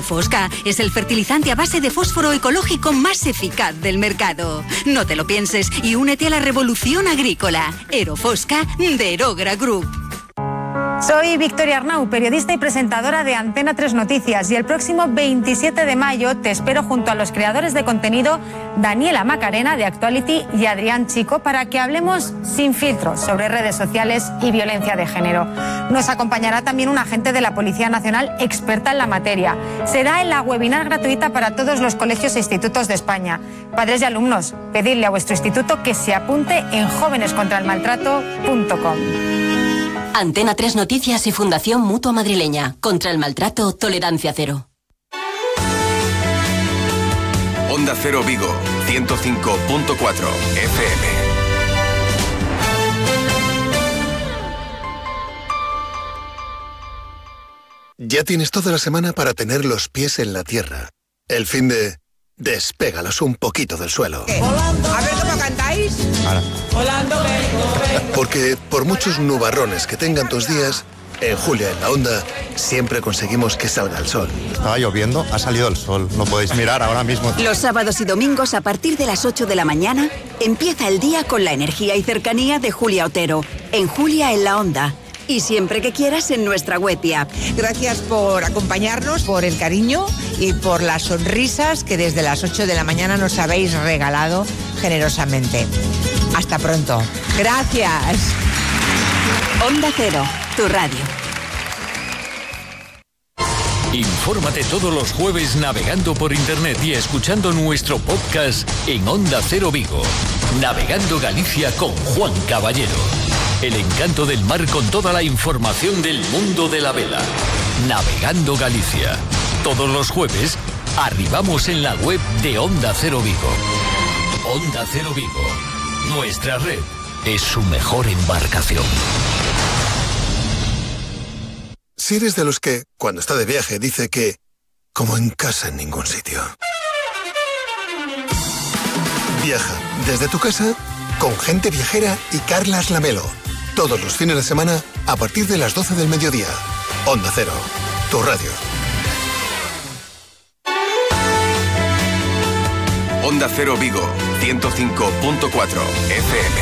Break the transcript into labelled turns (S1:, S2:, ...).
S1: Erofosca es el fertilizante a base de fósforo ecológico más eficaz del mercado. No te lo pienses y únete a la revolución agrícola. Erofosca de Erogra Group.
S2: Soy Victoria Arnau, periodista y presentadora de Antena 3 Noticias, y el próximo 27 de mayo te espero junto a los creadores de contenido Daniela Macarena de Actuality y Adrián Chico para que hablemos sin filtros sobre redes sociales y violencia de género. Nos acompañará también un agente de la Policía Nacional experta en la materia. Será en la webinar gratuita para todos los colegios e institutos de España. Padres y alumnos, pedidle a vuestro instituto que se apunte en jovenescontraelmaltrato.com.
S3: Antena 3 Noticias y Fundación Mutua Madrileña. Contra el maltrato, tolerancia cero.
S4: Onda Cero Vigo, 105.4 FM.
S5: Ya tienes toda la semana para tener los pies en la tierra. El fin de... Despégalos un poquito del suelo.
S6: Volando. A ver cómo cantáis. Volando,
S5: Porque por muchos nubarrones que tengan tus días, en Julia en la Onda siempre conseguimos que salga el sol.
S7: Estaba lloviendo, ha salido el sol. Lo podéis mirar ahora mismo.
S8: Los sábados y domingos a partir de las 8 de la mañana empieza el día con la energía y cercanía de Julia Otero. En Julia en la Onda. Y siempre que quieras en nuestra web y app.
S6: Gracias por acompañarnos, por el cariño y por las sonrisas que desde las 8 de la mañana nos habéis regalado generosamente. Hasta pronto. Gracias.
S8: Onda Cero, tu radio.
S9: Infórmate todos los jueves navegando por internet y escuchando nuestro podcast en Onda Cero Vigo. Navegando Galicia con Juan Caballero. El encanto del mar con toda la información del mundo de la vela. Navegando Galicia. Todos los jueves arribamos en la web de Onda Cero Vigo. Onda Cero Vigo. Nuestra red es su mejor embarcación.
S5: Si eres de los que, cuando está de viaje, dice que como en casa en ningún sitio. Viaja desde tu casa con Gente Viajera y Carlas Lamelo. Todos los fines de semana a partir de las 12 del mediodía. Onda Cero, tu radio.
S4: Onda Cero Vigo, 105.4 FM.